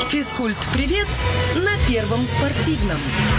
Физкульт-привет на Первом спортивном.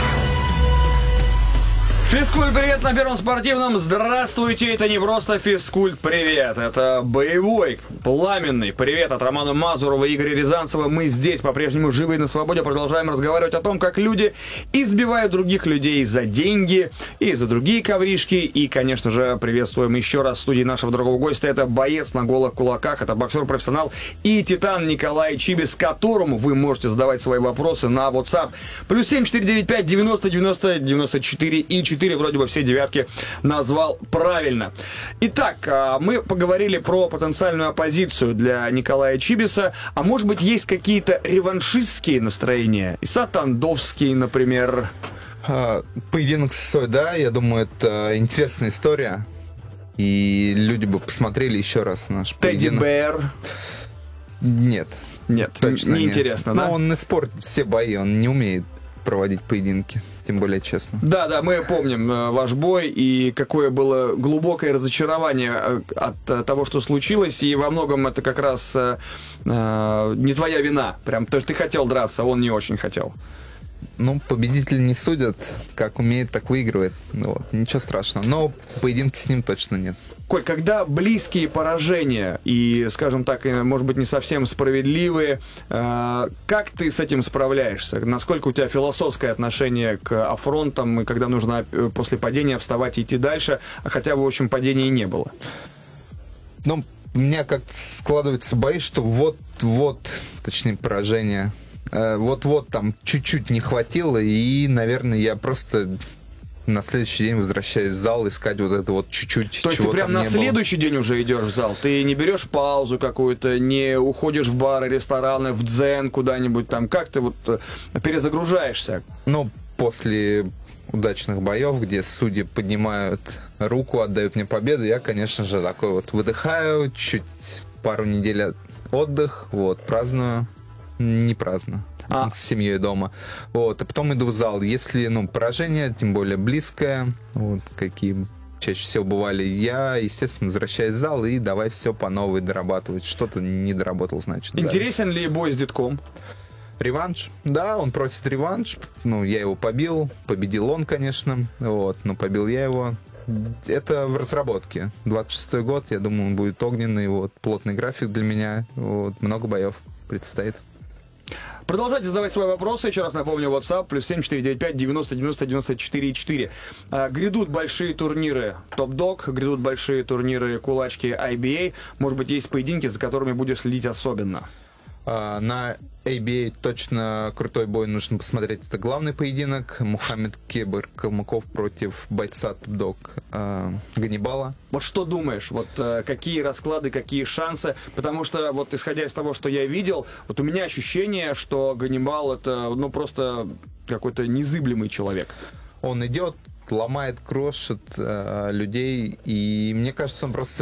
Физкульт-привет на Первом спортивном. Здравствуйте, это не просто физкульт-привет, это боевой, пламенный привет от Романа Мазурова и Игоря Рязанцева. Мы здесь по-прежнему живы и на свободе продолжаем разговаривать о том, как люди избивают других людей за деньги и за другие ковришки. И, конечно же, приветствуем еще раз в студии нашего дорогого гостя. Это боец на голых кулаках, это боксер-профессионал и титан Николай Чибис, которому вы можете задавать свои вопросы на WhatsApp. +7 495 90 90 94 и 4. Вроде бы все девятки назвал правильно. Итак, мы поговорили про потенциальную оппозицию для Николая Чибиса. А может быть, есть какие-то реваншистские настроения? Исат Тандовский, например. Поединок с Исой, да, я думаю, это интересная история. И люди бы посмотрели еще раз наш поединок. Тедди Бэр. Нет. Нет, точно не нет. интересно, да? Но он испортит все бои, он не умеет проводить поединки, тем более честно. Да, мы помним ваш бой и какое было глубокое разочарование от того, что случилось, и во многом это как раз не твоя вина, прям то, что ты хотел драться, а он не очень хотел. Ну, победитель не судят, как умеет, так выигрывает. Вот, ничего страшного, но поединки с ним точно нет. Коль, когда близкие поражения и, скажем так, может быть, не совсем справедливые, как ты с этим справляешься? Насколько у тебя философское отношение к афронтам, и когда нужно после падения вставать и идти дальше, а хотя бы, в общем, падения и не было? Ну, у меня как-то складывается бои, что точнее, поражение, вот-вот там чуть-чуть не хватило, и, наверное, я просто на следующий день возвращаюсь в зал искать вот это вот чуть-чуть. То есть ты прям на следующий день уже идешь в зал? Ты не берешь паузу какую-то, не уходишь в бары, рестораны, в дзен куда-нибудь там? Как ты вот перезагружаешься? Ну, после удачных боев, где судьи поднимают руку, отдают мне победу, я, конечно же, такой вот выдыхаю, чуть пару недель отдых, вот, праздную. Не праздно. С семьей дома. Вот. И потом иду в зал. Если, поражение, тем более близкое, вот, какие чаще всего бывали, я, естественно, возвращаюсь в зал и давай все по новой дорабатывать. Что-то не доработал, значит. Интересен ли бой с Дитком? Реванш? Да, он просит реванш. Я его победил он, конечно. Вот, но побил я его. Это в разработке. 26-й год, я думаю, он будет огненный. Вот, плотный график для меня. Вот, много боев предстоит. Продолжайте задавать свои вопросы. Еще раз напомню, WhatsApp, +7 495 90 90 94 4. Грядут большие турниры Топ-Дог, грядут большие турниры кулачки IBA. Может быть, есть поединки, за которыми будешь следить особенно? На ABA точно крутой бой нужно посмотреть. Это главный поединок. Мухаммед Кебер Калмыков против бойца Топ-Дог Ганнибала. Вот что думаешь? Вот какие расклады, какие шансы? Потому что, вот исходя из того, что я видел, вот у меня ощущение, что Ганнибал это, просто какой-то незыблемый человек. Он идет, ломает, крошит людей, и мне кажется, он просто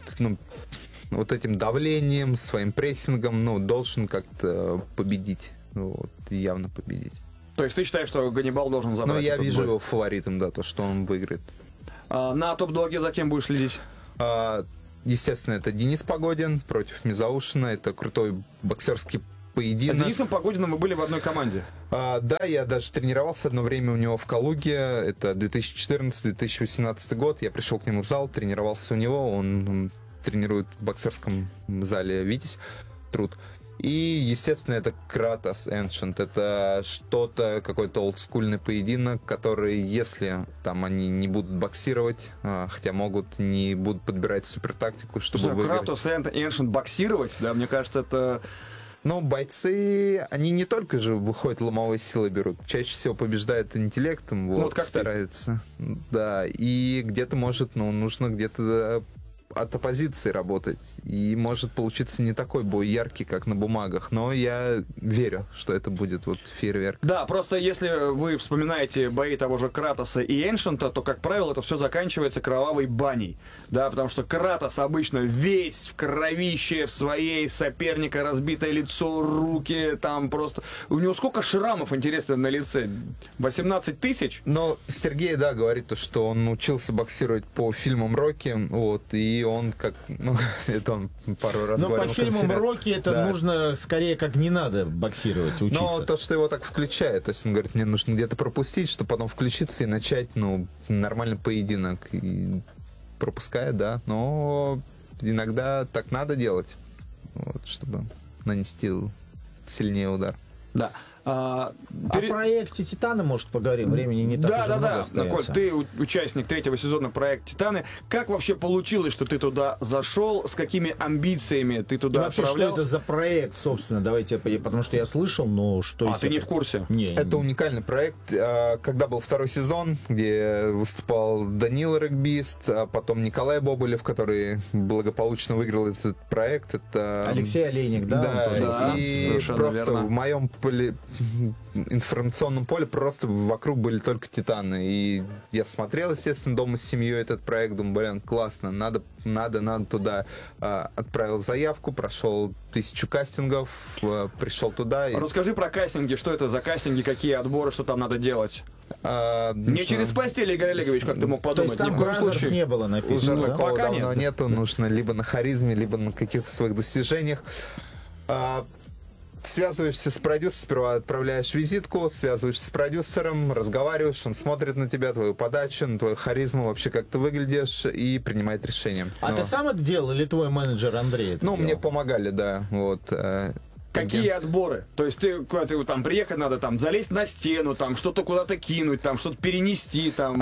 вот этим давлением, своим прессингом, должен как-то победить. Явно победить. То есть ты считаешь, что Ганнибал должен забрать? Я вижу его фаворитом, да, то, что он выиграет. На Топ-Доге за кем будешь следить? Естественно, это Денис Погодин против Мизаушина. Это крутой боксерский поединок. С Денисом Погодиным вы были в одной команде? Да, я даже тренировался одно время у него в Калуге. Это 2014-2018 год. Я пришел к нему в зал, тренировался у него. Он тренирует в боксерском зале «Витязь», труд. И, естественно, это Кратос Эншент. Это что-то, какой-то олдскульный поединок, который, если там они не будут боксировать, хотя могут, не будут подбирать супертактику, чтобы выиграть. Кратос Эншент боксировать, да, мне кажется, это... Бойцы, они не только же выходят ломовой силой берут, чаще всего побеждают интеллектом, вот как стараются. Да, и где-то может, нужно где-то от оппозиции работать. И может получиться не такой бой яркий, как на бумагах. Но я верю, что это будет фейерверк. Да, просто если вы вспоминаете бои того же Кратоса и Эншента, то, как правило, это все заканчивается кровавой баней. Да, потому что Кратос обычно весь в кровище, в своей соперника, разбитое лицо, руки, там просто... У него сколько шрамов, интересно, на лице? 18 тысяч? Но Сергей, да, говорит, что он учился боксировать по фильмам Рокки, и и он как, ну, это он пару раз Но говорил по на фильмам конференции. Рокки это Да. нужно скорее как не надо боксировать, учиться. Но то, что его так включает, то есть он говорит, мне нужно где-то пропустить, чтобы потом включиться и начать, ну, нормальный поединок. И пропускает, да, но иногда так надо делать, вот, чтобы нанести сильнее удар. Да. О проекте «Титаны», может, поговорим? Времени не так Да, уже да, много да. остается. Коль, ты участник третьего сезона проекта «Титаны». Как вообще получилось, что ты туда зашел? С какими амбициями ты И туда вообще, что отправлялся? это за проект, собственно? Давайте, потому что я слышал, но что из ты не этого? в курсе? Не, Это уникальный проект. Когда был второй сезон, где выступал Данила Регбист, а потом Николай Бобылев, который благополучно выиграл этот проект. Это Алексей Олейник, да? Да, он тоже да, и совершенно просто верно. в моем информационном поле просто вокруг были только Титаны. И я смотрел, естественно, дома с семьей этот проект, думаю, блин, классно, надо туда. Отправил заявку, прошел 1000 кастингов, пришел туда. И, Расскажи про кастинги. Что это за кастинги, какие отборы, что там надо делать? Не нужно- через постель, Игорь Олегович, как ты мог То подумать. есть там Ни в коем Бразерс случае. не было Уже написано, да? такого Пока давно нет. нету. Нужно либо на харизме, либо на каких-то своих достижениях. Связываешься с продюсером, сперва отправляешь визитку, связываешься с продюсером, разговариваешь, он смотрит на тебя, твою подачу, на твою харизму, вообще как ты выглядишь, и принимает решение. А Ну, ты сам это делал или твой менеджер Андрей это Ну, мне делал? помогали, да, вот. Какие отборы? То есть ты куда-то там приехать надо, там залезть на стену, там что-то куда-то кинуть, там что-то перенести, там.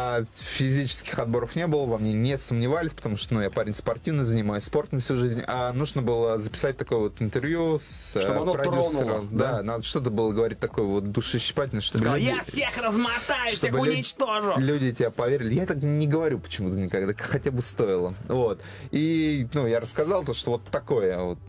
Физических отборов не было, во мне не сомневались, потому что, ну, я парень спортивный, занимаюсь спортом всю жизнь, а нужно было записать такое вот интервью с Чтобы оно продюсером. тронуло, да? Да, надо что-то было говорить такое вот душещипательное, чтобы Сказал, люди- я всех размотаю, всех чтобы уничтожу. люди тебя поверили. Я так не говорю почему-то никогда, хотя бы стоило. Вот. И, ну, я рассказал то, что вот такое,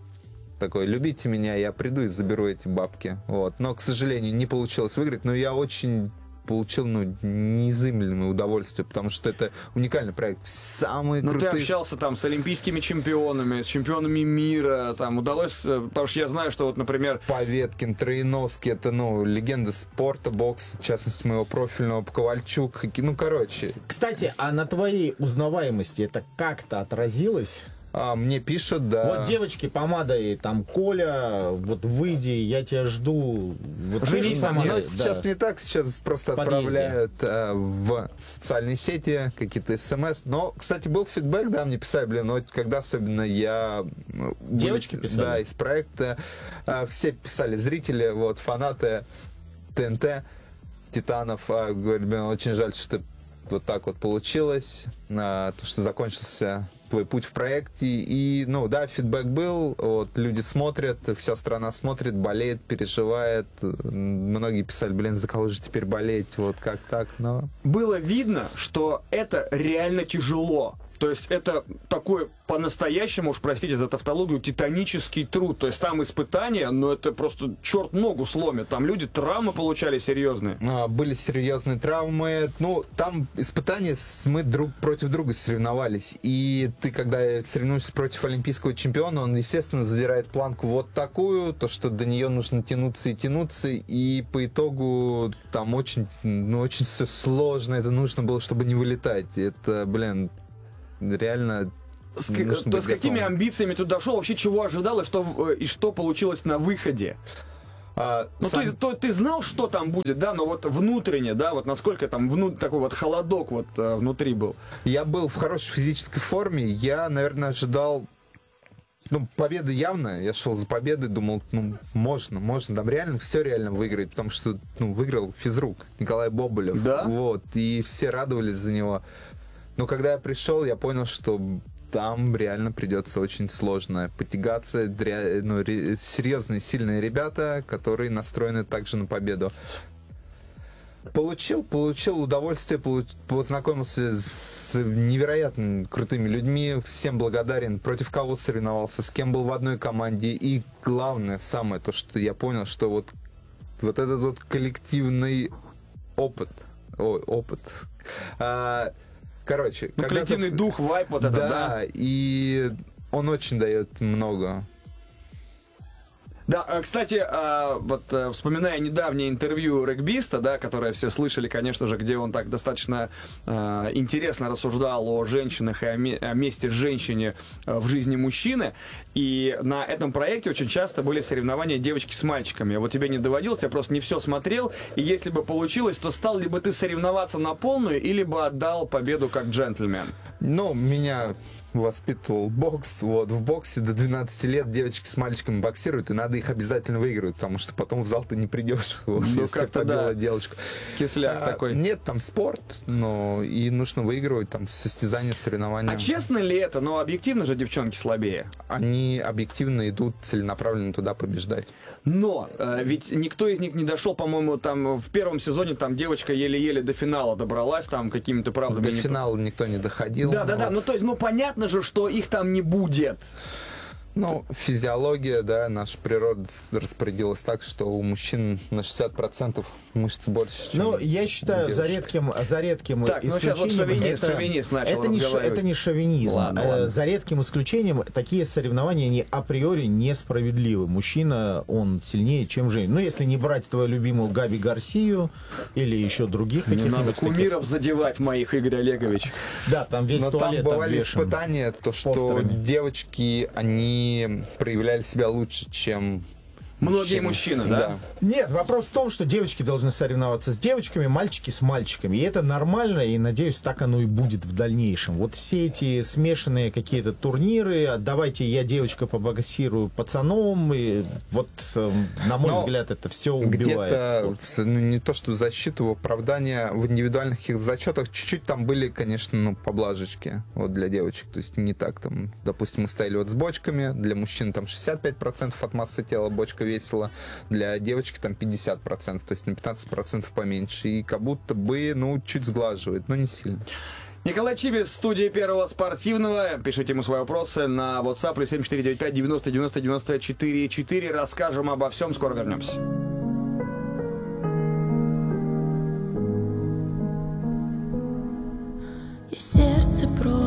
любите меня, я приду и заберу эти бабки. Вот. Но, к сожалению, не получилось выиграть, но я очень получил, неизмеримое удовольствие, потому что это уникальный проект. Самые Ну, ты крутые... общался там с олимпийскими чемпионами, с чемпионами мира, там удалось, потому что я знаю, что вот, например, Поветкин, Троиновский, это, легенды спорта, бокса, в частности, моего профильного, Ковальчук, короче. Кстати, а на твоей узнаваемости это как-то отразилось? Мне пишут, да. Вот девочки помадой, там, Коля, вот выйди, я тебя жду. Вот Женись пишут на мне. Но помадой, сейчас да. не так, сейчас просто В подъезде. отправляют в социальные сети какие-то смс. Но, кстати, был фидбэк, да, мне писали, но когда особенно я... Девочки писали? Да, из проекта. Все писали зрители, вот, фанаты ТНТ, Титанов. Говорят, очень жаль, что вот так вот получилось, то, что закончился твой путь в проекте. И, да, фидбэк был, вот, люди смотрят, вся страна смотрит, болеет, переживает. Многие писали, за кого же теперь болеть, вот как так, но... было видно, что это реально тяжело. То есть это такой по-настоящему, уж простите за тавтологию, титанический труд. То есть там испытания, но это просто черт ногу сломит. Там люди травмы получали серьезные. Были серьезные травмы. Там испытания мы друг против друга соревновались. И ты, когда соревнуешься против олимпийского чемпиона, он, естественно, задирает планку вот такую, то, что до нее нужно тянуться и тянуться. И по итогу там очень все сложно. Это нужно было, чтобы не вылетать. Это, реально... нужно То быть с какими готовым. амбициями ты дошел, вообще чего ожидал и что получилось на выходе? Ты знал, что там будет, да, но вот внутренне, да, вот насколько там такой вот холодок вот внутри был. Я был в хорошей физической форме. Я, наверное, ожидал победы явно. Я шел за победой, думал, можно. Там реально все реально выиграть, потому что, выиграл физрук Николай Бобылев. Да? Вот, и все радовались за него. Но когда я пришел, я понял, что там реально придется очень сложно потягаться. Серьезные, сильные ребята, которые настроены также на победу. Получил удовольствие, познакомился с невероятно крутыми людьми, всем благодарен, против кого соревновался, с кем был в одной команде. И главное, самое, то, что я понял, что вот этот вот коллективный опыт. Короче, Коллективный дух, вайб вот это, да. и он очень дает много. Да, кстати, вспоминая недавнее интервью регбиста, да, которое все слышали, конечно же, где он так достаточно интересно рассуждал о женщинах и о месте женщины в жизни мужчины, и на этом проекте очень часто были соревнования девочки с мальчиками. Вот тебе не доводилось, я просто не все смотрел, и если бы получилось, то стал ли бы ты соревноваться на полную, или бы отдал победу как джентльмен? Ну, меня воспитывал бокс. Вот, в боксе до 12 лет девочки с мальчиками боксируют, и надо их обязательно выигрывать, потому что потом в зал ты не придешь, вот, Ну, если как-то побила да. девочка. Кисляк такой. Нет, там спорт, но и нужно выигрывать, там, состязания, соревнования. А честно ли это? Ну, объективно же девчонки слабее. Они объективно идут целенаправленно туда побеждать. Но ведь никто из них не дошел, по-моему, там в первом сезоне там девочка еле-еле до финала добралась, там какими-то правдами. До финала никто не доходил. Да, вот. ну то есть, ну понятно же, что их там не будет. Ну, физиология, да, наша природа распорядилась так, что у мужчин на 60% мышц больше, чем Ну, я считаю, у за девушек. редким Так, ну сейчас вот исключением... шовинист начал разговаривать. это не шовинизм. Ладно. За редким исключением такие соревнования, они априори несправедливы. Мужчина, он сильнее, чем женщина. Ну, если не брать твою любимую Габи Гарсию или еще других Не надо каких-нибудь таких. кумиров задевать моих, Игорь Олегович. Да, там весь Но там туалет бывали обвешан испытания, то, что постерами. девочки, они проявляли себя лучше, чем Многие мужчины, да? Нет, вопрос в том, что девочки должны соревноваться с девочками, мальчики с мальчиками. И это нормально, и, надеюсь, так оно и будет в дальнейшем. Вот все эти смешанные какие-то турниры, давайте я девочка побоксирую пацаном, и вот, на мой Но взгляд, это все убивает где-то, спорт. ну, не то что в защиту, в оправдание в индивидуальных их зачетах чуть-чуть там были, конечно, ну, поблажечки вот для девочек. То есть не так там, допустим, мы стояли вот с бочками, для мужчин там 65% от массы тела бочка весила, для девочки там 50%, то есть на 15% поменьше. И как будто бы, ну, чуть сглаживает, но не сильно. Николай Чибис, студия Первого спортивного. Пишите ему свои вопросы на WhatsApp плюс 7495 90 90 94 4. Расскажем обо всем, скоро вернемся. Я сердце бросила.